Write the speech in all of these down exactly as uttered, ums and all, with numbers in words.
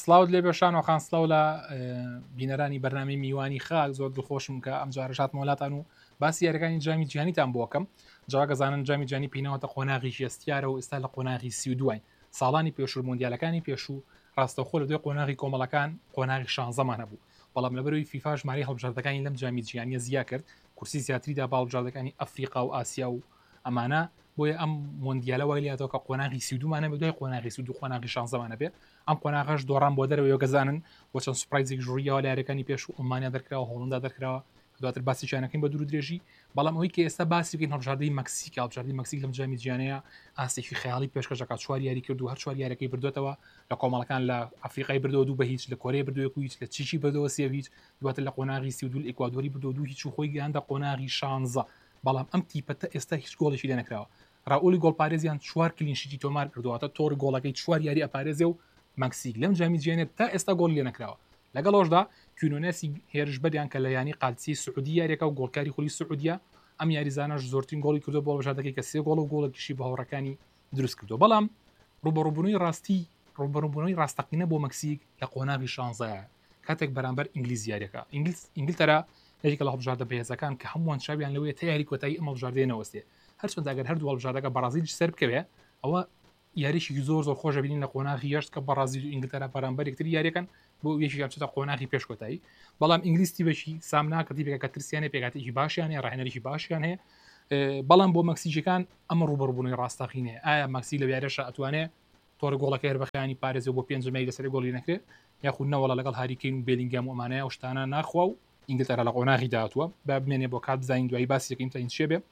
سلااو لێ بێشان و خان سلااو لە بینەرانی بەرنامی میوانی خاک زۆر دڵخۆشم کە ئەم جارژات مۆلاتان و باسی یاریەکانی جامی جیهانیتان بۆکەم جاگەزانن جامی جانی پێینەوەتە قۆناغی ژێستیارە و ئێستا لە قۆناغی سی و دوای ساڵانی پێشوو مۆندیالەکانی پێشوو ڕاستەخۆ لە دوێ قۆناغی کۆمەڵەکان قۆناغی شانزەمان هەبوو بەڵام لەبەرەوەی فیفا ژمارەی هەڵبژاردەکانی لەم جامی جیهانیە زیا کرد کورسی زیاتریدا باڵبژاردەکانی ئەفریقا و ئاسیا و ئەمانە بۆیە ئەم مۆندیالە وای لاتەوە کە قۆناغی سی و دومانە بە دوای قۆناغی سی و دو قۆناغی شانزەمانە بێ ئەم قۆناغەش دۆڕان بۆ دەرەوە گەزانن بۆ چەند سوپرایزێک ژووریەوە لە یاریەکانی پێش و ئەڵمانیا دەرکراوە هۆڵندا دەرکراوە دواتر باسی چانەکەین بە دوور درێژی بەڵام ئەوەی کە ئێستا باسی بکەین هەڵبژاردەی مەکسیک هەڵبژاردەی مەکسیک لەم جامی جیهانەیە ئاستێکی خەیاڵی پێشکەشەکە چوار یاری کرد و هەر چوار یاریەکەی بردوێتەوە لە کۆمەڵەکان لە ئەفریقای بردەوە دوو بە هیچ لە کۆرەی بردووە هیچ لە چیچی بردەوە سێ هیچ دواتر لە قۆناغی سی و دو ئیکوادۆری بردەوە دوو هیچ و خۆی گەیاندە قۆناغی شانزە بەڵام ئەم تیپەتە ئێستا هیچ گۆڵێکی لێ نەکراوە ڕاولی گۆڵپارێزیان چوار کلینشیتی تۆمار کردوواتە تۆڕی گۆڵەکەی چوار یاری ئەپارێزێ و مەکسیک لەم جامی جیهانێت تا ئێستا گۆڵ لێ نەکراوە لەگەڵۆشدا کیونونەسی هێرش بەریان کە لە ینی قالچی سعودی یاریەکە و گۆڵکاری خولی سعودیە ئەم یاریزانەش زۆرترین گۆڵی کردو بۆ بەژاردەکەی کە سێ گۆڵ و گۆڵێکیشی بە هاوڕەکانی دروست کردو بەڵام ڕوبەڕووبوونەوەی ڕاستی ڕوبەڕووبوونەوەی ڕاستەقینە بۆ مەکسیک لە قۆناغی شانزەیە کاتێک بەرامبەر ئینگلیز یاریەکە ئینگلیز ئینگلتەرا یەکێکە لە هەڵبژاردە بەهێزەکان کە هەمووان چاویان لەوەیە تا یاری کۆتایی ئەم هەڵبژاردەیەنەوەستێ هەرچەند ئەگەر هەردوو هەڵبژاردەکە بەرازیل سەر بکەوێ ئەوە یاریشی زۆر زۆر خۆشە بینین لە قۆناغی یەشت کە بەرازیل و ئینگلتەرا بەرامبەر یەکتری یاریەکەن بۆ یەکی چێتە قۆناغی پێشکۆتایی بەڵام ئینگلیستی بەشی سام ناکردی بێکە ترسیانە پێکاتێکی باشیان هەیە ڕاهێنەرێکی باشیان هەیە بەڵام بۆ مەکسیکەکان ئەمە ڕوبەڕووبوونەوەی ڕاستەقینەیە ئایا مەکسی لە یاریەشە ئەتوانێت تۆڕی گۆڵەکەی هەربەخەیانی پارێزە بۆ پێنجمەی لەسەر گۆڵی نەکرێت یاخود نەوەڵە لەگەڵ هاریکەین و بێلینگام و ئەمانەیە ئەو شتانە ناخوا و ئینگلتەرا لە قۆناغی داهاتووە با بمێنێ بۆ کات بزانین دوایی باسیەکەین تا ئینچێ بێ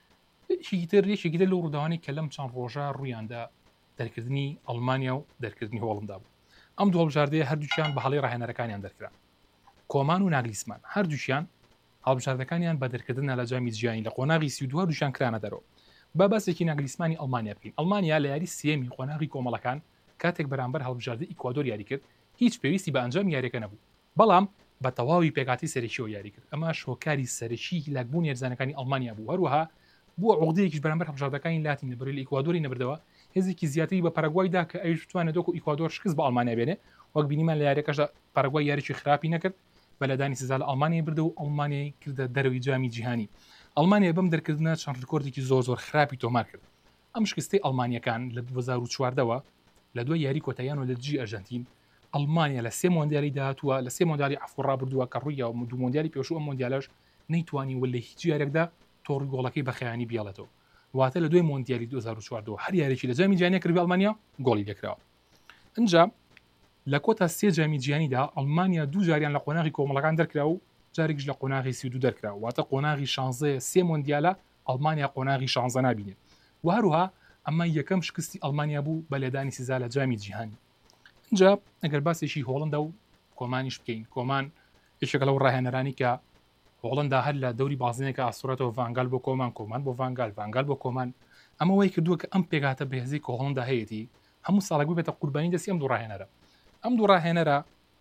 شیتر ڕێشێکیدە لەو ڕووداوانی کە لەم چەند ڕۆژە ڕوویاندا دەرکردنی ئەڵمانیا و دەرکردنی هۆڵندا بوو ئەم دوو هەڵبژاردەیە هەردووچیان بە هەڵی ڕاهێنەرەکانیان دەرکرا کۆمان و ناگلیسمان هەردووچیان هەڵبژاردەکانیان بە دەرکردن لە جامی جیهانی لە قۆناغی سی و دو دووشان کرانە دەرەوە با باسێکی ناگلیسمانی ئەڵمانیا بکەین ئەڵمانیا لە یاری سێمی قۆناغی کۆمەڵەکان کاتێک بەرامبەر هەڵبژاردەی ئیکوادۆر یاری کرد هیچ پێویستی بە ئەنجام یاریەکە نەبوو بەڵام بە تەواوی پێکاتی سەرەکیەوە یاری کرد ئەمە شۆکاری سەرەکی لاکبوونی هێرزانەکانی ئەڵمانیا بوو هەروەها بووە عقدەیەکیش بەرامبەر هەڵبژاردەکانی لاتی نەبەری لە ئیکوادۆری نەبردەوە هێزێکی زیاتری بە پەرەگوایدا کە ئەویش بتوانێت دۆک و ئیکوادۆر شکست بە ئەڵمانیا بێنێ وەک بینیمان لە یاریەکەشدا پەرەگوای یاریی خراپی نەکرد بە لەدانی سزا لە ئەڵمانیا بردە و ئەڵمانیای کردە دەرەوەی جامی جیهانی ئەڵمانیا بەم دەرکردنە چەند ڕکۆردێکی زۆر زۆر خراپی تۆمار کرد ئەم شکستی ئەڵمانیەکان لە دوو هەزار و چواردەوە لە دوای یاری کۆتاییان و لە جی ئەرژەنتین ئەڵمانیا لە سێ مۆندیالی داهاتووە لە سێ مۆندیالی عەفو ڕابردووە کە ڕوویە و دوو مۆندیالی پێشوو ئەم مۆندیالەش نەیتوانی وەلە هیچ یارێکدا تۆڕی گۆڵەکەی بەخەیانی بیاڵێتەوە واتە لە دوای مۆندیالی دوو هەزار و چواردەوە هەر یارێکی لە جامی جیهانی کردی ئەڵمانیا گۆڵی لێکراوە ئەنجا لە کۆتا سێ جامی جیهانیدا ئەڵمانیا دوو جاریان لە قۆناغی کۆمەڵەکان دەرکرا و جارێکیش لە قۆناغی سی و دو دەرکراوە واتە قۆناغی شانزەیە سێ مۆندیالە ئەڵمانیا قۆناغی شانزە نابینێت و هەروها ئەمە یەکەم شکستی ئەڵمانیا بوو بە لێدانی سزا لە جامی جیهانی اینجا ئەگەر باسێکی هۆڵندا و کۆمانیش بکەین کۆمان یەکێکە لەو ڕاهێنەرانی کە هۆڵندا هەر لە دەوری بازنێکە ئاسوورەتەوە ڤانگال بۆ کۆمان کۆمان بۆ ڤانگال ڤانگال بۆ کۆمان ئەمە وای کردووە کە ئەم پێگاتە بەهێزی کە هۆڵندا هەیەی هەموو ساڵێک بێتە قوربانی دەستی ئەم دوو ڕاهێنەرە ئەم دوو ڕاهێنەرە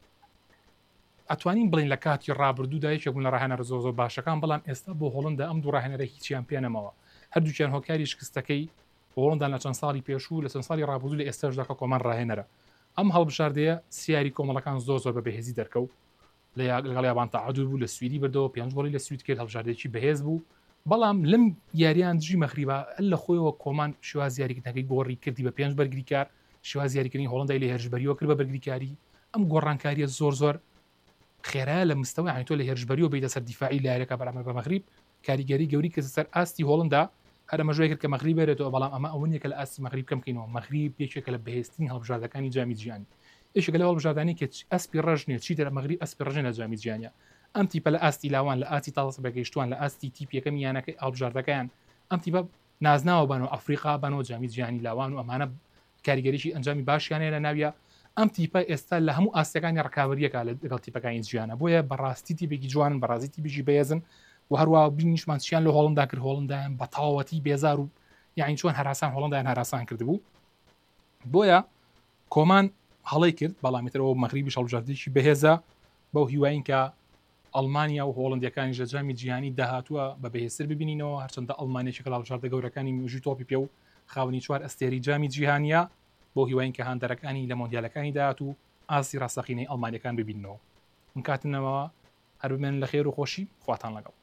ئەتوانین بڵین لە کاتی ڕابردوودا یەکێک بوون لە ڕاهێنەرە زۆر زۆر باشەکان بەڵام ئێستا بۆ هۆڵندا ئەم دوو ڕاهێنەرە هیچیان پێ نەماوە هەردووکیان هۆکاری شکستەکەی هۆڵندان لە چەند ساڵی پێشوو لە چەند ساڵی ڕابردوو لە ئێستاشدا کە کۆمان ڕاهێنەرە ئەم هەڵبژاردەیە سیاری کۆمەڵەکان زۆر زۆر بە بەهێزی دەرکەوت لە لەگەڵ یابان تەعادل بوو لە سویدی بردەوە پێنج گۆڵی لە سوید کرد هەڵبژاردەیەکی بەهێز بوو بەڵام لەم یاریان دژی مەغریبا لە خۆیەوە کۆمان شێواز یاریکردنەکەی گۆڕی کردی بە پێنج بەرگریکار شێواز یاریکردنی هۆڵندای لە هێرشبەریەوە کرد بە بەرگریکاری ئەم گۆڕانکاریە زۆر زۆر خێرایە لە مستەوەی عنی تۆ لە هێرشبەریەوە بێتە سەر دیفاعی لە یاریەکە بەرامبەر بە مەغریب کاریگەری گەوری کە سەر ئاستی هۆڵندا هەر ئەمەژوەیە کرد کە مەغریب بێتەوە بەڵام ئەمە ئەوەیە کە لە ئاستی مەغریب کەم بکەینەوە مەغریب یەکێکە لە بەهێزترین هەڵبژاردەکانی جامی جیهانی یەکێکە لە هەڵبژاردانەی کە ئەسپی ڕەش نیە چی دەرە مەغریب ئەسپی ڕەژێنە جامی جیهانیە ئەم تیپە لە ئاستی لاوان لە ئاستی تاڵس بەگەیشتوان لە ئاستی تیپیەکەم یانەکەی هەڵبژاردەکەیان ئەم تیپە نازناوە بنەوە ئەفریقا بنەوە جامی جیهانی لاوان و ئەمانە کاریگەریشی ئەنجامی باشیانەیە لە ناویە ئەم تیپە ئێستا لە هەموو ئاستەکانی ڕکاوەریەکە لەگەڵ تیپەکانی جیهانە بۆیە بەڕاستی تیپێکی جوانن بەڕاستی تیپێکی بەهێزن و هەروە بینیشمان چیان لە هۆڵندا کرد هۆڵندایان بە تەواوەتی بێزار و یعنی چۆن هەراسان هۆڵندایان هەراسان کردبوو بۆیە کۆمان هەڵی کرد بەڵامیترەوە مەغریبیش هەڵبژاردەیەکی بەهێزە بەو هیواین کە ئەڵمانیا و هۆڵندیەکانی ژە جامی جیهانی داهاتووە بە بەهێزتر ببینینەوە هەرچەندە ئەڵمانیەکە لە هەڵبژاردە گەورەکانی میژوی تۆپی پێ و خاوەنی چوار ئەستێری جامی جیهانیە بۆ هیواین کە هاندەرەکانی لە مۆندیالەکانی داهات و ئاسی ڕاستەقینەی ئەڵمانیەکان ببینەوە من کاتنەوە هەر بمێن لە خێر و خۆشی خواتان لەگەڵ.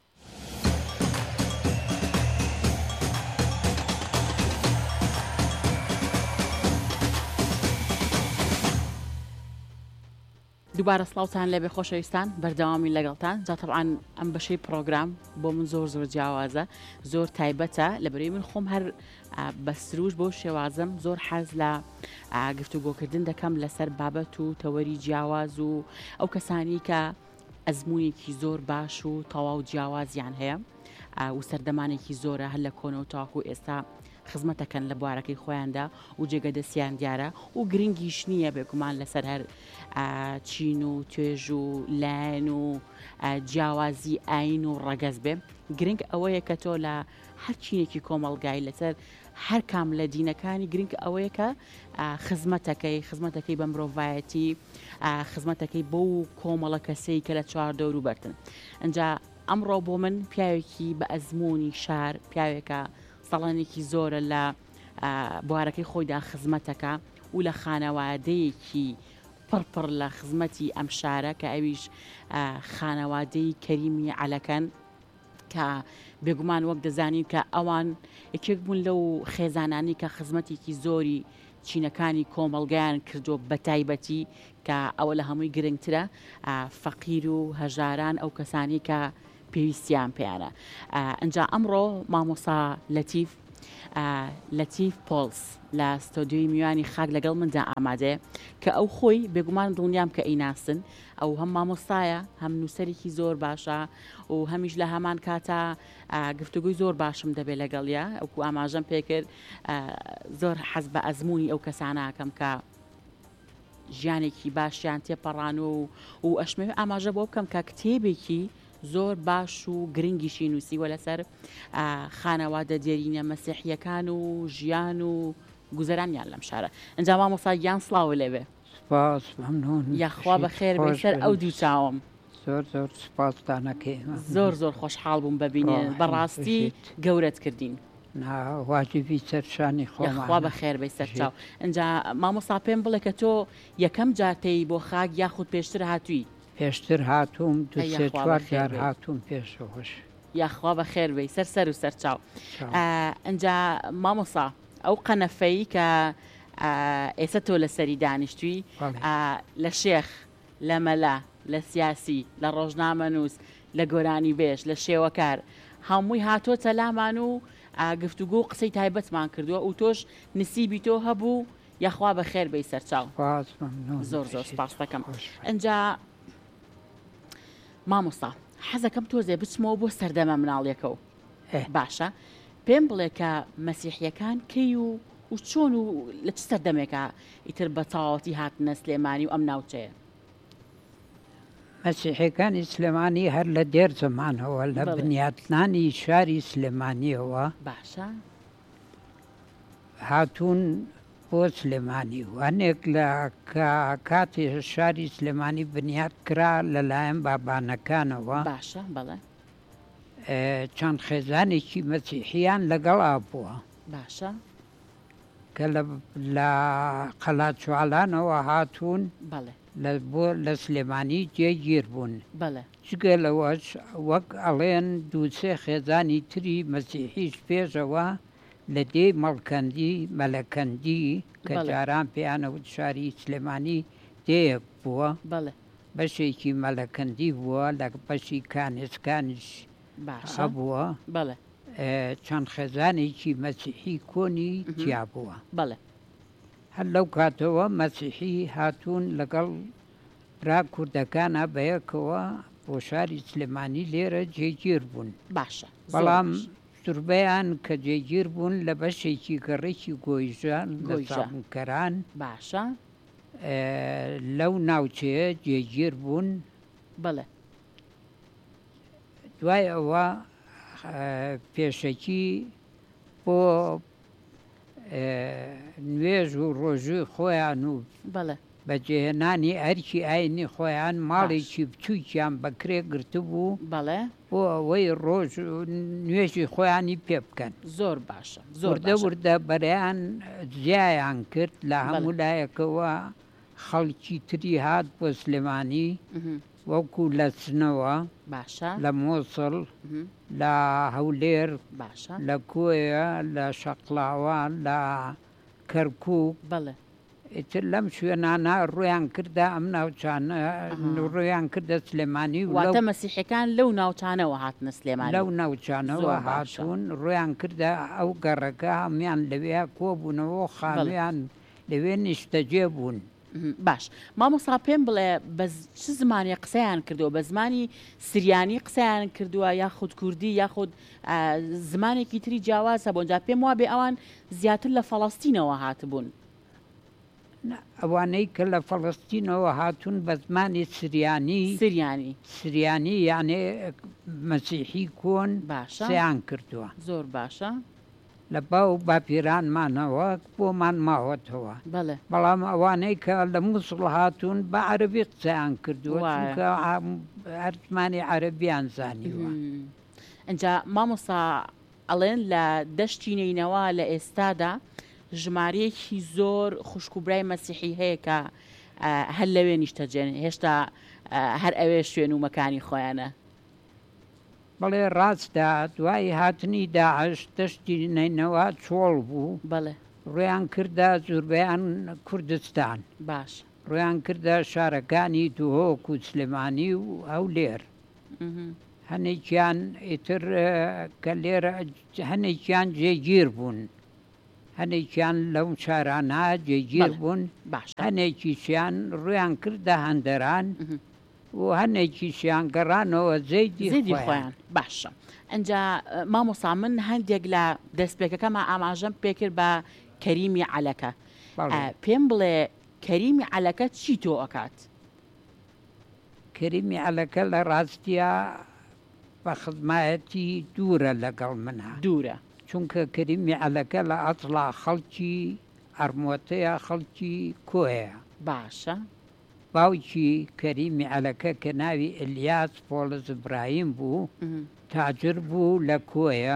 دووبارە سڵاوتان لێبێ خۆشەویستان بەردەوامی لەگەڵتان جا تەبعاان ئەم بەشەی پرۆگرام بۆ من زۆر زۆر جیاوازە زۆر تایبەتە لەبەرەوەی من خۆم هەر بە سروش بۆ شێوازم زۆر حەز لە گفتوگۆکردن دەکەم لەسەر بابەت و تەوەری جیاواز و ئەو کەسانی کە ئەزممویەکی زۆر باش و تەواو جیاوازیان هەیە و سەردەمانێکی زۆرە هەر لە کۆنە و تاکو ئێستا خزمەتەکەن لە بوارەکەی خۆیاندا و جێگە دەستیان دیارە و گرنگیش نییە بێگومان لەسەر هەر چین و توێژ و لایەن و جیاوازی ئاین و ڕەگەز بێ گرنگ ئەوەیە کە تۆ لە هەر چینێکی کۆمەڵگای لەسەر هەر کام لە دینەکانی گرنگ ئەوەیە کە خزمەتەکەی خزمەتەکەی بە مرۆڤایەتی خزمەتەکەی بۆ کۆمەڵە کەسەی کە لە چوار دەور و بەرتن ئەجا ئەمڕۆ بۆ من پیاوێکی بە ئەزمموی شار پیاوێکە سەڵانێکی زۆرە لە بوارەکەی خۆیدا خزمەتەکە و لە خانەوادەیەکی پڕپڕ لە خزمەتی ئەم شارە کە ئەویش خانەوادەی کەریمی عەلەکەن کە بێگومان وەک دەزانین کە ئەوان یەکێک بوون لەو خێزانانی کە خزمەتێکی زۆری چینەکانی کۆمەڵگەیان کردو بە تایبەتی کە ئەوە لە هەمووی گرنگترە فەقیر و هەژاران ئەو کەسانی کە پێویستیان پێیانە. ئەجا ئەمڕۆ مامۆسا لەتیف لەتیف پۆلس لە ستۆدیۆی میوانی خاک لەگەڵ مندا ئامادەیە کە ئەو خۆی بێگومان دڵنیام کە ئەیناسن ئەو هەم مامۆستایە هەم نووسەرێکی زۆر باشە و هەمیش لە هەمان کاتە گفتوگوی زۆر باشم دەبێت لەگەڵیە ئەوکو ئاماژەم پێکرد زۆر حەز بە ئەزمموی ئەو کەساناکەم کە ژیانێکی باشیان تێپەڕان و و ئەشمێ ئاماژە بۆ بکەم کە کتێبێکی زۆر باش و گرنگیشی نووسیوە لەسەر خانەوادە دێرینە مەسیحیەکان و ژیان و گوزەرانیان لەم شارە. ئەنجا مامۆستا گیان سڵاو لێبێ. سپاس مەمنون. یاخوا بەخێر بێسەر ئەو دوو چاوم. زۆر زۆر سپاسدانەکەی زۆر زۆر خۆشحاڵ بووم ببینێن بەڕاستی گەورەت کردین. واجبی سەرشانی خۆمان. یاخوا بەخێر بێ سەر چاو. ئەنجا مامۆستا پێم بڵێ کە تۆ یەکەم جارتەی بۆ خاک یاخود پێشتر هاتووی؟ پێشتر هاتووم دو سێ چوار جار هاتووم پێشەوەش. یاخوا بەخێر بێ سەر سەر و سەر چاو. ئەنجا مامۆسا ئەو قەنەفەی کە ئێستا تۆ لەسەری دانیشتووی لە شێخ لە مەلا لە سیاسی لە ڕۆژنامە نووس لە گۆرانی بێژ لە شێوەکار هەمووی هاتۆتە لامان و گفتوگۆ و قسەی تایبەتمان کردووە و تۆش نسیبی تۆ هەبوو یاخوا بەخێر بێ سەر چاو. زۆر زۆر سپاس دەکەم. ئەنجا مامۆستا حەزەکەم تۆزێ بچمەوە بۆ سەردەمە مناڵیەکەەوە باشە پێم بڵێ کە مەسیحیەکان کەی و و چۆن و لە چ سەردەمێکە ئیتر بە تەواوەتی هاتنە سلێمانی و ئەم ناوچەیە؟ مەسیحیەکانی سلێمانی هەر لە دێر زەمانەوە لە بنیاتنانی شاری سلێمانیەوە باشە هاتوون بۆ سلێمانی وانێک لە کاتی شاری سلێمانی بنیات کرا لەلایەن بابانەکانەوە باشە بەڵێ چەند خێزانێکی مەسیحیان لەگەڵا بووە باشە کە لە قەلاچوالانەوە هاتوون بەڵێ بۆ لە سلێمانی جێگیر بوون بەڵێ جگە لەوەش وەک ئەڵێن دووسێ خێزانی تری مەسیحیش پێشەوە لە دێی مەڵکەندی مەلەکەندی کە جاران پێیانەوت شاری سلێمانی دەیەک بووە بەشێکی مەلەکەندی بووە لە بەشی کانێسکانیش هەبووە بەڵێ چەند خێزانێکی مەسیحی کۆنی تیا بووە بەڵێ هەر لەو کاتەوە مەسیحی هاتوون لەگەڵ برا کوردەکانە بەیەکەوە بۆ شاری سلێمانی لێرە جێگیر بوون باشە بەڵام سوربەیان کە جێگیر بوون لە بەشێکی گەڕێکی گۆیژان گۆیژانکەران باشە لەو ناوچەیە جێگیر بوون بەڵێ دوای ئەوە پێشەکی بۆ نوێژ و ڕۆژووی خۆیان و بەڵێ بەجێهێنانی ئەرکی ئاینی خۆیان ماڵێکی بچووکیان بەکرێ گرتبوو بەڵێ بۆ ئەوەی ڕۆژ نوێژی خۆیانی پێ بکەن زۆر باشە وردە وردە بەرەیان زیایان کرد لە هەموو لایەکەوە خەڵکی تری هات بۆ سلێمانی وەکو لە چنەوە باشە لە مۆسڵ لە هەولێر باشە لە کۆیە لە شەقڵاوە لە کەرکووک بەڵێ ئیتر لەم شوێنانە ڕویان کردە ئەم ناوچانە ڕویان کردە سلێمانی واتە مەسیحەکان لەو ناوچانەوە هاتنە سلێمانی لەو ناوچانەوە هاتوون ڕویان کردە ئەو گەڕەکە هەمیان لەوێ کۆبوونەوە خانویان لەوێ نیشتەجێ بوون. باش مامۆستا پێم بڵێ بە چ زمانی قسەیان کردووە بە زمانی سریانی قسەیان کردووە یاخود کوردی یاخود زمانێکی تری جیاوازە بۆ جا پێم وابێ ئەوان زیاتر لە فەڵەستینەوە هاتبوون. ئەوانەی کە لە فەڵەستینەوە هاتوون بە زمانی سریانی سریانی سریانی یانێ مەسیحی کۆن سیان کردووە. زۆر باشە. لە باو باپیرانمانەوە بۆمان ماوەتەوە بەڵام ئەوانەی کە لە مووسڵ هاتوون بە عەربی قسەیان کردووە چونکە هەرزمانی عەربیان زانیوە. ئەنجا مامۆستا ئەڵێن لە دەشتی نینەوە لە ئێستادا ژمارەیەکی زۆر خوشکوبرای مەسیحی هەیە کە هەر لەوێ نیشتەجێن هێشتا هەر ئەوێ شوێن و مەکانی خۆیانە. بەڵێ ڕاستدا دوای هاتنی داعش دەشتی نینەوە چۆڵ بوو بەڵێ ڕویان کردە زوربەیان کوردستان باش ڕویان کردە شارەکانی دوهۆک و سلێمانی و هەولێر هەنێکیان ئیتر کە لێرە هەنێکیان جێگیر بوون هەنێکیان لەو شارانە جێگیر بوون هەنێکیشیان ڕویان کردە هەندەران و هەنێکیشیان گەڕانەوە زەیدی خۆیان. باشە ئەنجا مامۆستا من هەندێک لە دەستپێکەکەمە ئاماژەم پێکرد بە کەریمی عەلەکە پێم بڵێ کەریمی عەلەکە چی تۆ ئەکات؟ کەریمی عەلەکە لە ڕاستیە بە خزمایەتی دوورە لەگەڵ منە دوورە چونکە کەریمی عەلەکە لە ئەسڵا خەڵکی ئەرمۆتەیە خەڵکی کۆیە. باشە باوکی کەریمی عەلەکە کە ناوی ئەلیاس پۆلز ئیبراهیم بوو تاجر بوو لە کۆیە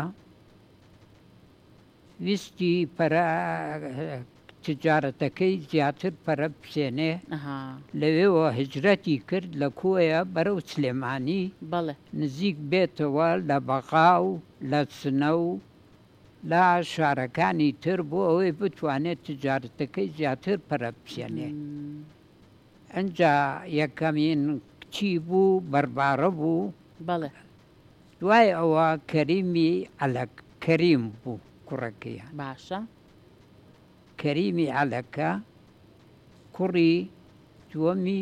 ویستی پەرە تجارەتەکەی زیاتر پەرە بسێنێ لەوێەوە هجرەتی کرد لە کۆیە بەرەو سلێمانی بەڵێ نزیک بێتەوە لە بەقاو لە سنە و لە شارەکانی تر بۆ ئەوەی بتوانێت تجارەتەکەی زیاتر پەرە بسێنێ. ئەنجا یەکەمین کچی بوو بەربارە بوو بەڵێ دوای ئەوە کەریمی عەلەک کەریم بوو کوڕەکەیە. باشە کەریمی عەلەکە کوڕی دووەمی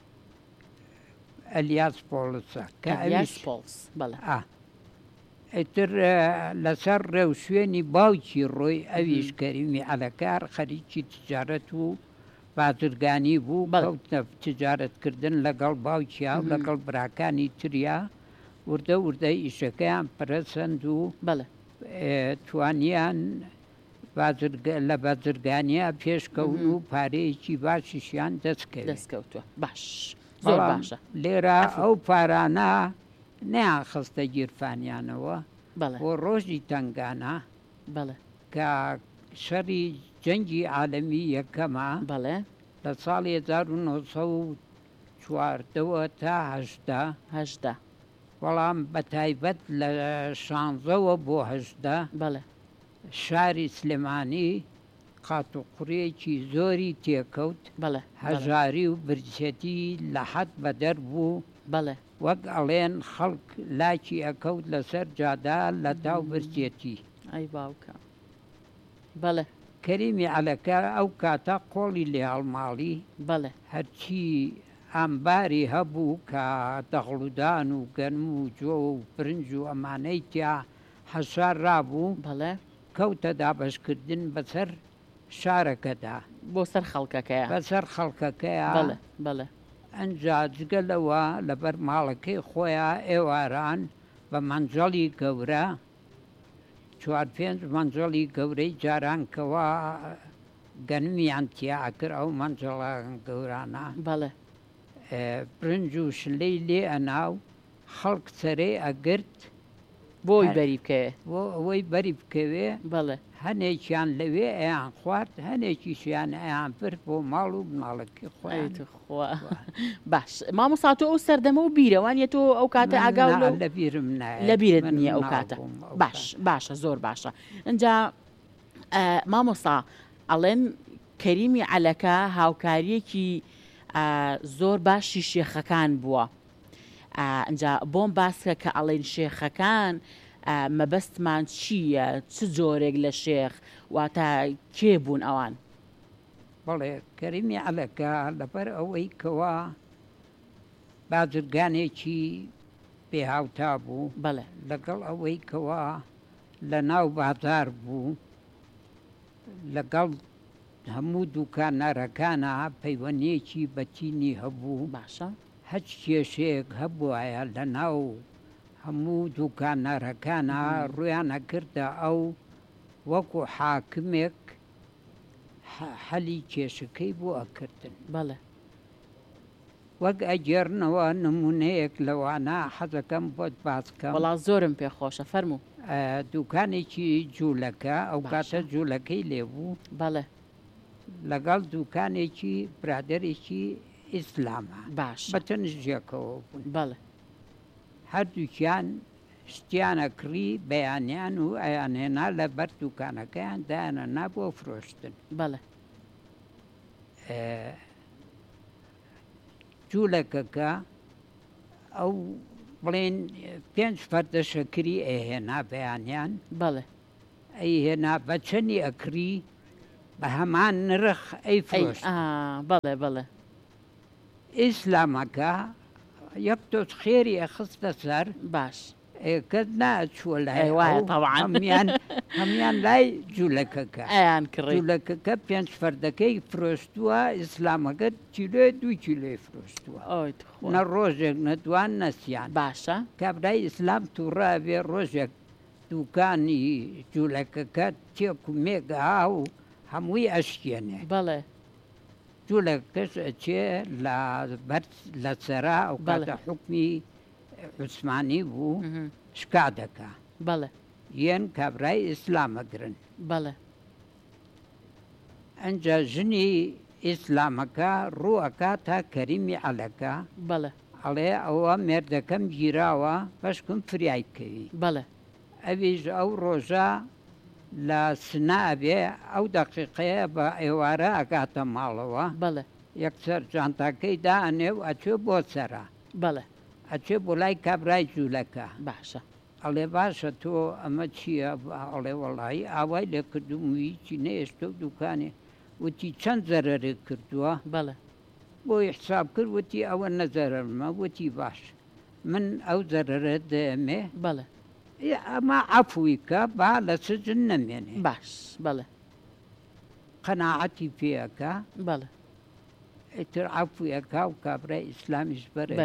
ئەلیاس پۆڵسە کە ئەلیاس پۆڵس بەڵێ ئیتر لەسەر ڕێو شوێنی باوکی ڕۆی ئەویش کەریمی عەلەکار خەریکی تجارەت و بازرگانی بوو بەوتە تجارەتکردن لەگەڵ باوکیا و لەگەڵ براکانی تریا وردە وردەی ئیشەکەیان پرەسەند و بەڵێ توانیان لە بازرگانیە پێشکەون و پارەیەکی باشیشیان دەستکەوت دەستکەوتووە. باش زۆر باشە. لێرە ئەو پارانە نەیان خستە گیرفانیانەوە بۆ ڕۆژی تنگانە بەڵێ کە شەڕی جەنگی عالەمی یەکەمە بەڵێ لە ساڵی هەزار و نۆ سەد و چواردەوە تا هەژدە هەژدە بەڵام بە تایبەت لە شانزەوە بۆ هەژدە بەڵێ شاری سلێمانی قاتوقڕیەکی زۆری تێکەوت بەڵێ هەژاری و برجەتی لە حەد بەدەر بوو بەڵێ وەک ئەڵێن خەڵک لاکی ئەکەوت لەسەر جادا لە تاو برجێتی. ئەی باوکە بەڵێ کەریمی عەلەکە ئەو کاتە قۆڵی لێ هەڵماڵی بەڵێ هەرچی ئەمباری هەبوو کە دەغڵودان و گەنم و جۆ و برنج و ئەمانەی تیا حەشار ڕابوو بەڵێ کەوتە دابەشکردن بەسەر شارەکەدا بۆ سەر خەڵکەکەیە بەسەر خەڵکەکەیە بەڵێ بەڵێ ئەنجا جگەلەوە لەبەر ماڵەکەی خۆیان ئێواران بە مەنجەڵی گەورە چوار پێنج مەنجەڵی گەورەی جارانکەوە گەنمیان تیاکرد ئەو مەنجەڵە گەورانە بەڵێ برنج و شلەی لێ ئەناو خەڵک سەرەی ئەگرت بۆی بەری بکەوێ بۆ ئەوەی بەری بکەوێ بەڵێ هەنێکیان لەوێ ئەیان خوارد هەنێکیشیان ئەیان برد بۆ ماڵ و مناڵەکەی خۆیان خوا باش مامۆستا تۆ ئەو سەردەمە و بیرەوانە تۆ ئەو کاتە ئاگاو لە بیرم لە بیرت نییە ئەو کاتە باش باشە زۆر باشە اینجا مامۆستا ئەڵێن کەریمی عەلەکە هاوکاریەکی زۆر باشی شێخەکان بووە ئەجا بۆم باسکە کە ئەڵێن شێخەکان مەبەستمان چییە چ جۆرێک لە شێخ واتە کێ بوون ئەوان بەڵێ کەریمی عەلەکە لەبەر ئەوەی کەوا بازرگانێکی پێهاوتا بوو بەڵێ لەگەڵ ئەوەی کەوا لە ناو بازار بوو لەگەڵ هەموو دوکانارەکانە پەیوەندیەکی بەتینی هەبوو باشە هەچ کێشەیەک هەبووایە لە ناو هەموو دوکانارەکانە ڕویانە کردە ئەو وەکو حاکمێک حەلی کێشەکەی بۆ ئەکردن بەڵێ وەک ئەگەرنەوە نمونەیەک لەوانە حەزەکەم بۆت باسکەم وەڵا زۆرم پێخۆشە فەرموو دوکانێکی جوولەکە ئەو کاتە جوولەکەی لێبوو بەڵێ لەگەڵ دوکانێکی برادێکی ئیسلامە باش بەتەنژێکەوە بوون بەڵێ هەردووکیان شتیانە کڕی بەیانیان و ئەیانهێنا لە بەر دوکانەکەیان دایانە نا بۆ فرۆشتن بەڵێ جوولەکەکە ئەو بڵێن پێنج فەردە شەکری ئەهێنا بەیانیان بەڵێ ئەی هێنا بە چەندی ئەکری بە هەمان نرخ ئەی فرۆشت بەڵێ بەڵێ ئیسلامەکە یەک تۆچ خێری ئەخستە سەر باش کەس ناچووە لای هەمیان هەمیان لای جوولەکەکە ئەیان کڕی جوولەکەکە پێنج فەردەکەی فرۆشتووە ئیسلامەکە کیلۆ دوو کیلۆی فرۆشتووە نە ڕۆژێک نەدوان نەسییان باشە کابرای ئیسلام تووڕا بێ ڕۆژێک دوکانی جوولەکەکە تێک و مێگا و هەمووی ئەشکێنێ بەڵێ جوولەکەش ئەچێ لە سەرا ئەو کاتە حکمی عوسمانی بوو شکا دەکا بەڵێ یەن کابرای ئیسلامەگرن بەڵێ ئەنجا ژنی ئیسلامەکە ڕووەکە تا کەریمی عەلەکە بەڵێ ئەڵێ ئەوە مێردەکەم گیراوە بەشکم فریای بکەوی بەڵێ ئەویش ئەو ڕۆژە لە سنابێ ئەو دەقیقەیە بە ئێوارە ئەگاتە ماڵەوە بەڵێ یەکسەر جانتاکەی دائەنێ و ئەچێ بۆ سەرا بەڵێ ئەچێ بۆ لای کابرای جوولەکە باشە ئەڵێ باشە تۆ ئەمە چییە ئەڵێ وەڵایی ئاوای لێ کردووی چی نەێشتە و دوکانێ وتی چەند زەرەرێک کردووە بەڵێ بۆی حساب کرد وتی ئەوە نەزەرەرمە وتی باش من ئەو زەرەرە دەمێ بەڵێ ئەمە عەفویکە با لە سجن نەمێنێ باش بەڵێ قەناعەتی پێەکە بەڵێ ئیتر عەفویەکە و کابرای ئیسلامیش بەرە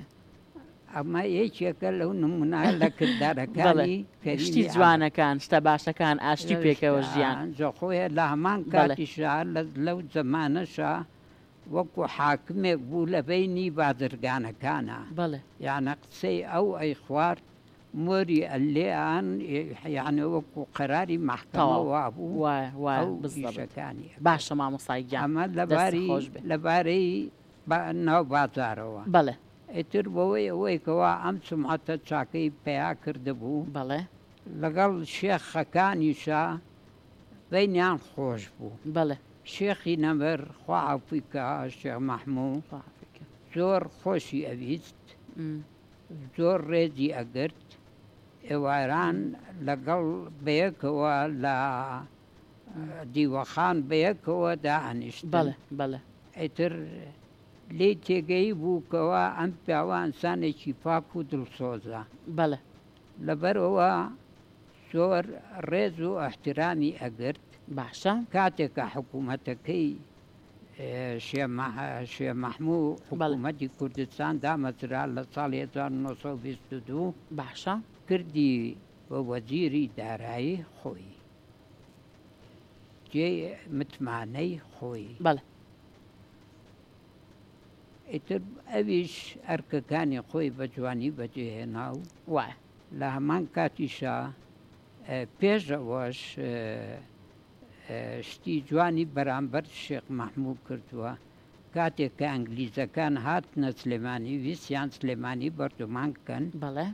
ئەمە یەکێکە لەو نمونە لە کردارەکانی شتی جوانەکان شتە باشەکان ئاشتی پێکەوە ژیان جەخۆیە لە هەمان کاتیشا لەو زەمانەشە وەکو حاکمێک بوو لە بینی بازرگانەکانە بەڵێ یانە قسەی ئەو ئەی خوارد مۆری ئەلێیان یعنی وەکو قەراری مەحکەمەوە بوو بزەکانی باشە مامۆستای گیان ئەمە لەباری لەبارەی ناو بازارەوە بەڵێ ئیتر بەوەی ئەوەیەکەوە ئەم سمعەتە چاکەی پیا کردبوو بەڵێ لەگەڵ شێخەکانیشە بینیان خۆش بوو بەڵێ شێخی نەبەر خوا عەفویکە شێخ مەحموود زۆر خۆشی ئەویست زۆر ڕێزی ئەگرت ئێواران لەگەڵ بەیەکەوە لە دیوەخان بەیەکەوە دائەنیشتن بەڵێ بەڵێ ئیتر لێ تێگەی بووکەوە ئەم پیاوە ئەنسانێکی پاک و دڵسۆزە بەڵێ لەبەرەوە زۆر ڕێز و ئەحترامی ئەگرت باشە کاتێکە حکوومەتەکەی شێ مەحموود حکوومەتی کوردستان دامەزرا لە ساڵی هەزار و نۆ سەد و بیست و دوو باشە کردی بە وەزیری دارایی خۆی جێ متمانەی خۆی بەڵێ ئیتر ئەویش ئەرکەکانی خۆی بە جوانی بەجێهێنا و وایە لە هەمان کاتیشا پێش ئەوەش شتی جوانی بەرامبەر شێخ مەحموود کردووە کاتێک کە ئەنگلیزەکان هاتنە سلێمانی ویسیان سلێمانی بەردەمان بکەن بەڵێ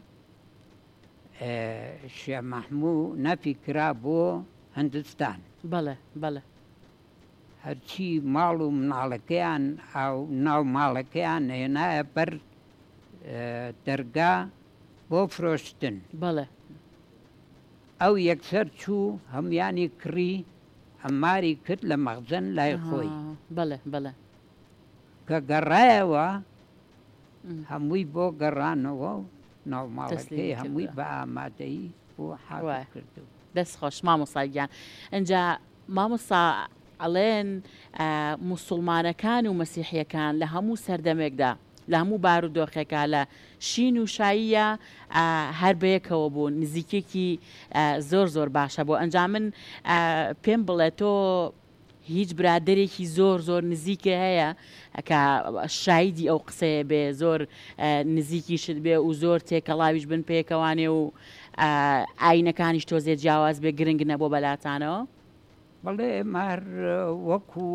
شێخ مەحموود نەفی کرا بۆ هەندستان بەڵێ بەڵێ هەرچی ماڵ و مناڵەکەیان ئەو ناو ماڵەکەیان هێنایە بەر دەرگا بۆ فرۆشتن بەڵێ ئەو یەکسەر چوو هەمویانی کڕی ئەماری کرد لە مەخزن لای خۆی بەڵێ بەڵێ کە گەڕایەوە هەمووی بۆ گەڕانەوە و ناوماڵەکەی هەمووی بە ئامادەیی بۆ حاوە کردو دەست خۆش مامۆساییان ئەجا مامۆسا ئەڵێن موسڵمانەکان و مەسیحیەکان لە هەموو سەردەمێکدا لە هەموو بارودۆخێکە لە شین و شاییە هەر بەیەکەوە بوون نزیکێکی زۆر زۆر باشە بۆ ئەنج من پێم بڵێ تۆ هیچ برادێکی زۆر زۆر نزیکە هەیە کە شایدی ئەو قسەیە بێ زۆر نزیکیشت بێ و زۆر تێکەڵاویش بن پێکەوانێ و ئاینەکانیش تۆزێ جیاواز بێ گرنگ نەبوو بەلاتانەوە بەڵێ مار وەکو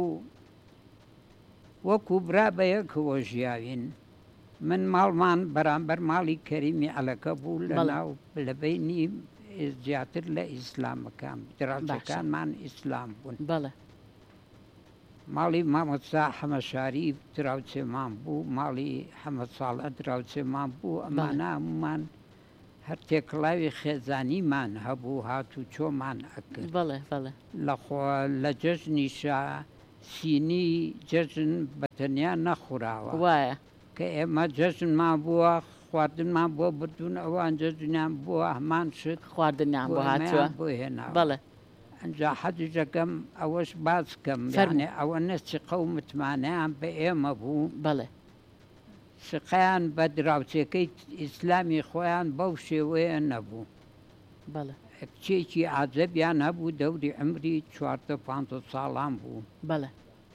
وەکو برا بەیەکەوە ژیاوین من ماڵمان بەرامبەر ماڵی کەریمی عەلەکە بوو لە ناو لە بینی زیاتر لە ئیسلامەکان دراوسەکانمان ئیسلام بوون بەڵێ ماڵی مامۆستا حەمەشاری دراوچێمان بوو ماڵی حەمەد ساڵە دراوچێمان بوو ئەمانە هەمومان هەر تێکڵاوی خێزانیمان هەبوو هاتوو چۆمان ئەکرد بەڵێ بەڵێ لەخۆ لە جەژنیشە سینی جەژن بەتەنیا نەخوراوە وایە کە ئێمە جەژنمان بووە خواردنمان بۆ بردوون ئەوان جەژنیان بووە هەمان شت خواردنیان بۆ هاتووە بۆ هێناوە بەڵێ ئەنجا حەجەکەم ئەوەش باز کەم یانێ ئەوە نەچی قەومتمانیان بە ئێمە بوو بەڵێ شقیان بە دراوچەکەی ئیسلامی خۆیان بەو شێوەیە نەبوو بەڵێ کچێکی عاجەبیان هەبوو دەوری عمری چواردە پانزە ساڵان بوو بەڵێ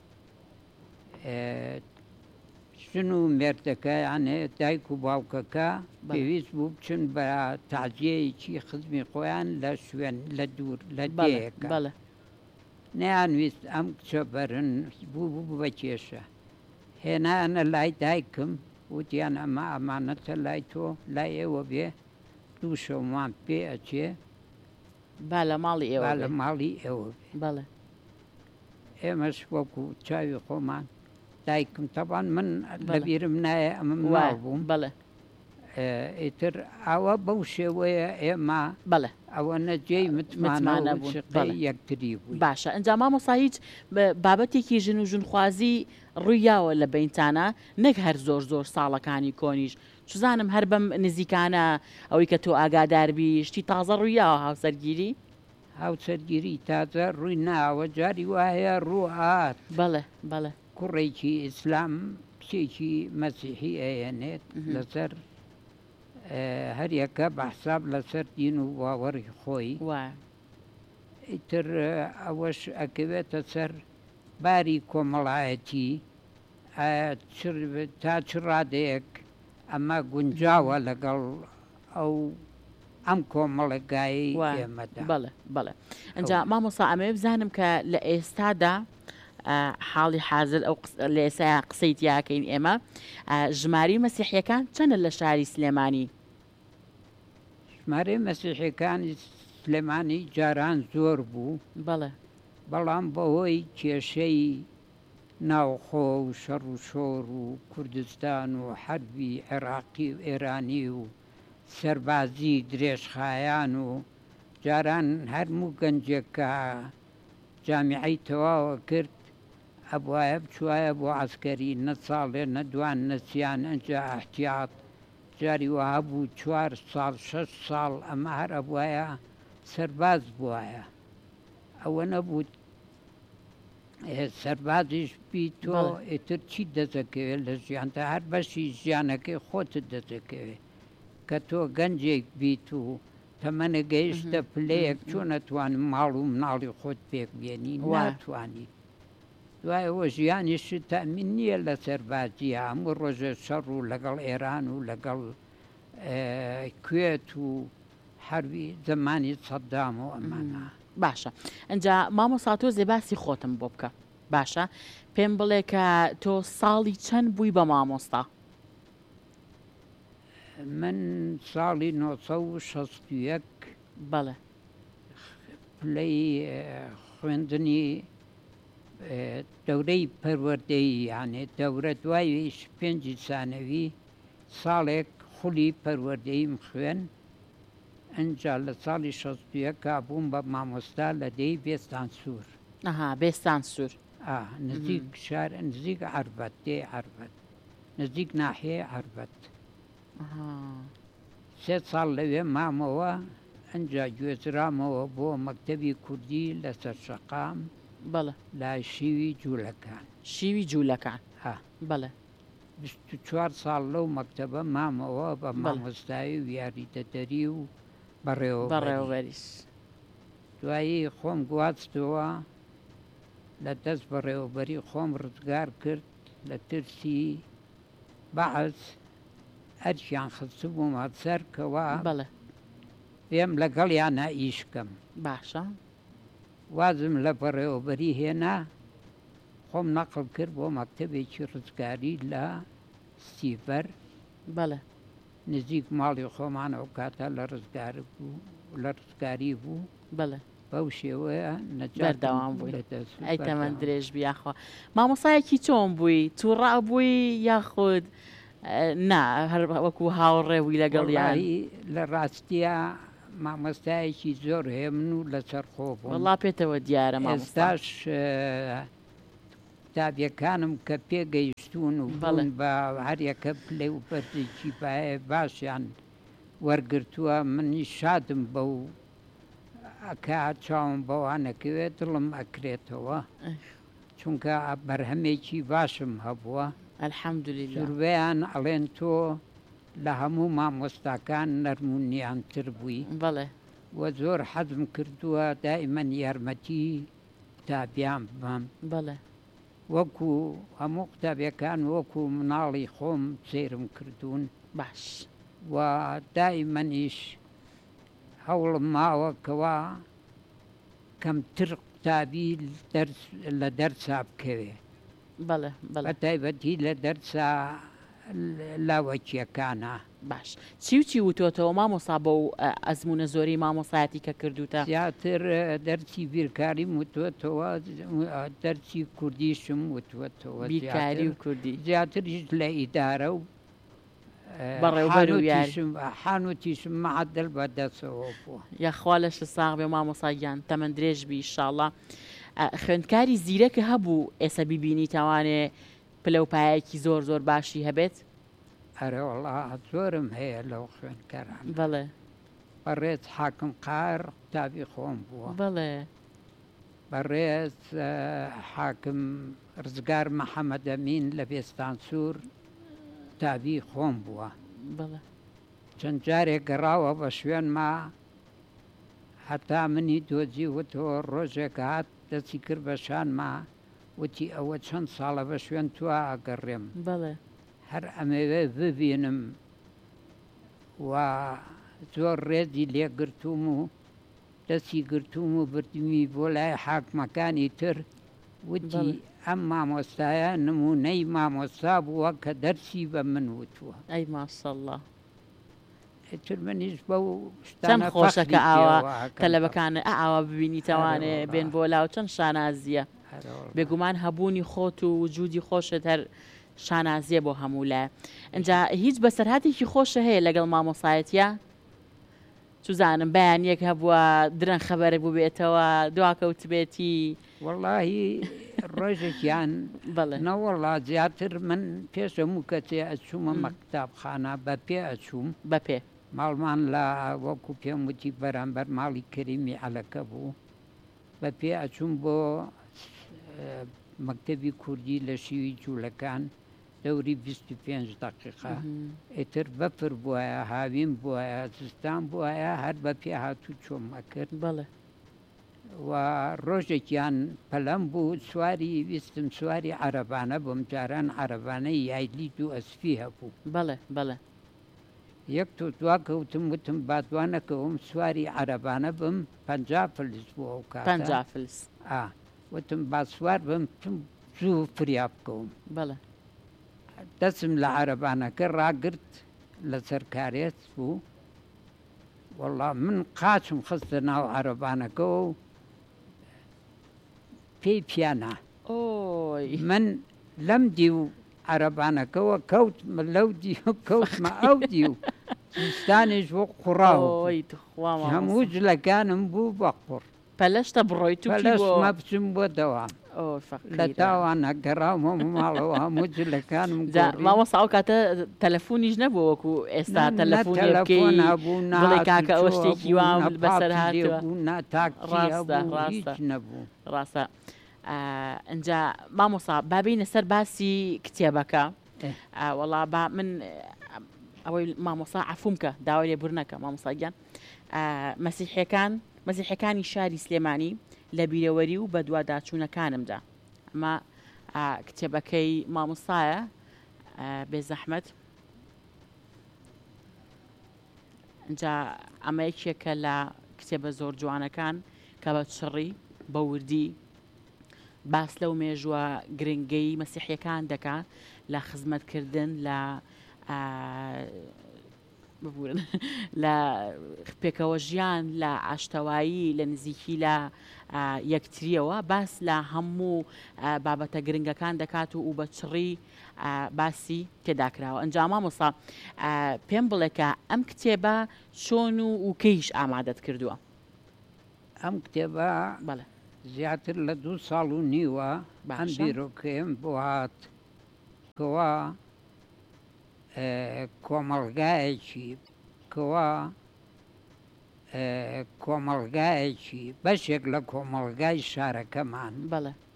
ژن و مێردەکە یانێ دایک و باوکەکە پێویست بوو بچن بە تاجیەیەکی خزمی خۆیان لە شوێن لە دوور لە دێیەکە بەڵێ نەیانویست ئەم کچە بەرن بوو بوو بە کێشە هێنایانە لای دایکم وتیان ئەمە ئەمانەتە لای تۆ لای ئێوە بێ دوو شەومان پێ ئەچێ با لە ماڵی ئێوە لە ماڵی ئێوە بەڵێ ئێمەش وەکو چاوی خۆمان دایکم تەبان من لەبیرم نایە ئەمە ماڵ بووم بەڵێ ئیتر ئەوە بەو شێوەیە ئێمە بەڵێ ئەوە نەجێی متمانە بوو یەکتری بوو باشە ئەنجا مامۆستا هیچ بابەتێکی ژن و ژنخوازی ڕوویاوە لە بینتانە نەک هەر زۆر زۆر ساڵەکانی کۆنیش چزانم هەر بەم نزیکانە ئەوەی کە تۆ ئاگاداربی شتی تازە ڕوویاوە هاوسەرگیری هاوسەرگیری تازە ڕووی ناوە جاری وایە ڕووهات بەڵێ بەڵێ کوڕێکی ئیسلام کچێکی مەسیحی ئەیەنێت لەسەر هەر یەکە بەحساب لەسەر دین و باوەڕی خۆی ئیتر ئەوەش ئەکەوێتە سەر باری کۆمەڵایەتی تا چ ڕادەیەک ئەمە گونجاوە لەگەڵ ئەو ئەم کۆمەڵگایی ئێمەدا بەڵێ بەڵێ ئەنجا مامۆستا ئەمێ بزانم کە لە ئێستادا حاڵی حاضر ئەو لە ئێستا قسەی تیاکەین ئێمە ژماری مەسیحیەکان چەندە لە شاری سلێمانی ژمارەی مەسیحیەکانی سلێمانی جاران زۆر بوو بەڵێ بەڵام بەهۆی کێشەی ناوخۆ و شەڕ و شۆڕ و کوردستان و حەربی عێراقی و ئێرانی و سەربازی درێژخایان و جاران هەرموو گەنجێکە جامیعەی تەواوە کرد ئەبوایە بچوایە بۆ عەسکەری نە ساڵێ نە دوان نەچیان ئەنجا ئەحتیاط جاری وها بوو چوار ساڵ شەش ساڵ ئەمە هەر ئەبوایە سەرباز بووایە ئەوە نەبوو سەربازیش بی تۆ ئیتر چی دەزەکەوێت لە ژیانتە هەر بەشی ژیانەکەی خۆتت دەزەکەوێت کە تۆ گەنجێک بیت و تەمەنە گەیشتە پلەیەک چۆن نەتوانم ماڵ و مناڵی خۆت پێک بێنی ناتوانی دوایەوە ژیانیشت تەمین نییە لە سەربازیە هەموو ڕۆژە شەڕ و لەگەڵ ئێران و لەگەڵ کوێت و حربی زمانی سەدام و ئەمانە. باشە ئەجا مامۆستا تۆ زێباسی خۆتم بۆ بکە باشە پێم بڵێ کە تۆ ساڵی چەند بووی بە مامۆستا؟ من ساڵی نۆ سەد و شەست و یەک بەڵێ پلەی خوێندنی دەورەی پەروەردەی یانێ دەورە دواییش پێنجی سانەوی ساڵێک خولی پەروەردەیم خوێن ئەجا لە ساڵی شەست و یەکا بووم بە مامۆستا لە دەی بێستان سوور. ئەها بێستان سوور نزیک شار نزیک عربەت دێ عربەت نزیک ناحێ عربەت سێ ساڵ لەوێ مامەوە ئەجا گوێزرامەوە بۆ مەکتەبی کوردی لەسەر شەقام بەڵێ لای شیوی جوولەکان شیوی جوولەکان بەڵێ بیست و چوار ساڵ لەو مەکتەبە مامەوە بە مامۆستایی و یاریدەدەری و بەڕێوەبەریش دوایی خۆم گواستەوە لە دەست بەڕێوەبەری خۆم ڕزگار کرد لە ترسی بەعەز ئەرچیان خستە بوومە سەرکەوە بەڵێ پێم لەگەڵیانە ئیشکەم باشە وازم لە بەڕێوەبەری هێنا خۆم نەقڵ کرد بۆ مەکتەبێکی ڕزگاری لە سیڤەر بەڵێ نزیک ماڵی خۆمانەوە کاتە لە ڕزگار بوو لە ڕزگاری بوو بەڵێ بەو شێوەیە بەردەوام بووی ئەی تەمەەن درێژ بیاخوا مامۆسایەکی چۆن بووی تووڕا بووی یاخود نا هەر وەکو هاوڕێوی لەگەڵیانی لە ڕاستیە مامۆستایەکی زۆر هەیە من و لەسەر خۆ بوو وەڵا پێتەوە دیارە ئێستاش کتابیەکانم کە پێگەیشتون و بڵن بە هەریەکە پلێ و بەرزێکی باە باشیان وەرگرتووە منی شادم بە و ئەکە چاوم بەوانەکەوێت دڵم ئەکرێتەوە چونکە بەرهەمێکی باشم هەبووە ئەلحەمدولیلا سروێیان ئەڵێن تۆ لە هەموو مامۆستاکان نەرمونیانتر بووی بەڵێ وە زۆر حەزم کردووە دائیمەن یارمەتی کتابیان بم بەڵێ وەکو هەموو قوتابیەکان وەکو مناڵی خۆم سێرم کردوون باش و دائیمەنیش هەوڵم ماوەکەوە کەمتر قوتابی لە دەرسا بکەوێ بەڵێ بە تایبەتی لە دەرسا لاوەکیەکانە باش چی و چی وتۆتەوە مامۆسا بە و ئەزمونە زۆری مامۆسایەتی کە کردوتە زیاتر دەرسی بیرکاریم وتوێتەوە دەرسی کوردیشم وتوێتەوە بیرکاری و کوردی زیاتریش لە ئیدارە و بەڕێوەبەر و یاری حانوتیشم مەعەدل بەدەستەوە بووە یاخوا لەش ساغ بێ مامۆساگیان تەمەەن درێژ بی ئیشاڵڵا خوێندکاری زیرەکە هەبوو ئێستا بیبینی تاوانێ پلە و پایەکی زۆر زۆر باشی هەبێت ئەرەوەڵا زۆرم هەیە لەو خوێندکاران بەڵێ بەڕێز حاکم قار قوتابی خۆم بووە بەڵێ بەڕێز حاکم ڕزگار مەحەمەد ئەمین لە بێستان سوور قوتابی خۆم بووە بەڵێ چەند جارێک گەڕاوە بە شوێنما هەتا منی دۆزی وتەوە ڕۆژێک هات دەستی کرد بە شانما وتی ئەوە چەند ساڵە بە شوێن توە ئەگەڕێم بەڵێ هەر ئەمەوێ ببینم و زۆر ڕێزی لێگرتووم و دەستی گرتووم و بردمی بۆ لای حاکمەکانی تر وتی ئەم مامۆستایە نمونەی مامۆستا بووە کە دەرسی بە من وتووە ئەی ماشەڵڵا تر منیش بە و چەند خۆشەکە ئاوا تەلەبەکانە ئاوا ببینی تەوانێ بێن بۆ لاو چەند شانازیە بێگومان هەبوونی خۆت و وجودی خۆشت هەر شانازیە بۆ هەموو لایە ئەجا هیچ بەسەرهاتێکی خۆشە هەیە لەگەڵ مامۆسایەتە چزانم بەیانیەک هەبووە درەنگ خەبەرە بوو بێتەوە دواکەوت بێتی وەڵاهی ڕۆژێکیان بەڵێ نەوەڵا زیاتر من پێشەم و کەچێ ئەچوومە مەکتابخانە بە پێ ئەچووم بە پێ ماڵمان لە وەکو پێم وتی بەرامبەر ماڵی کەریمی عەلەکە بوو بە پێ ئەچووم بۆ مەکتەبی کوردی لە شیوی جوولەکان دەوری بیست و پێنج دەقیقە ئیتر بەفر بووایە هاوین بووایە زستان بووایە هەر بە پێ هاتوو چۆمە کرد بەڵێ و ڕۆژێکیان پەلەم بوو سواری ویستم سواری عەرەبانە بۆم جاران عەرەبانەی یایلی دوو ئەسپی هەبوو بەڵێ بەڵێ یەک تۆ دواکەوتم وتم بادوانەکەەوەم سواری عەرەبانە بم پەنج فلس بووە و کاتە پەنج فلس وتم با سوار بم زوو فریا بکەوم بەڵێ دەچم لە عەرەبانەکە ڕاگرت لەسەر کارێت بوو وەڵڵا من قاچم خستە ناو عەرەبانەکەەوە و پێی پیانە ئۆی من لەم دی و عەرەبانەکەەوە کەوتمە لەو دی و کەوتمە ئەو دی و زستانیش بۆ قوڕاوە هەموو جلەکانم بوو بە قوڕ پەلەشتە بڕۆیت و لەسمە بچم بۆ دەوام لە تاوانە گەڕاومە ماڵەوە هەموو جلەکانم ماوەسا ئەو کاتە تەلەفۆنیش نەبوو وەکو ئێستا تەلەفۆن بکەی بڵێ کاکە ئەوە شتێکی وام بەسەر هاتووە ڕاستە نەبوو ڕاستە ئەجا مامۆسا بابینە سەر باسی کتێبەکە وەڵا با من ئەوەی مامۆسا عەفوومکە داوای لێبوورنەکە مامۆساگیان مەسیحیەکان مەسیحەکانی شاری سلێمانی لە بیرەوەری و بە دوواداچوونەکانمدا ئەمە کتێبەکەی مامۆسایە بێ زەحمەت ئەجا ئەمە یەکێکە لە کتێبە زۆر جوانەکان کە بە چڕی بە وردی باس لەو مێژووە گرنگەی مەسیحیەکان دەکات لە خزمەتکردن لە ببورن لە پێکەوە ژیان لە ئاشتەوایی لە نزیکی لە یەکتریەوە باس لە هەموو بابەتە گرنگەکان دەکات و بە چڕی باسی تێداکراوە ئەنجام مامۆسا پێم بڵێکە ئەم کتێبە چۆن و کەیش ئامادەت کردووە ئەم کتێبە بەڵێ زیاتر لە دوو ساڵ و نیوە ئەم بیرۆکەم بۆ هات کەوا کۆمەڵگایەکی کەوا کۆمەڵگایەکی بەشێک لە کۆمەڵگای شارەکەمان بەڵێ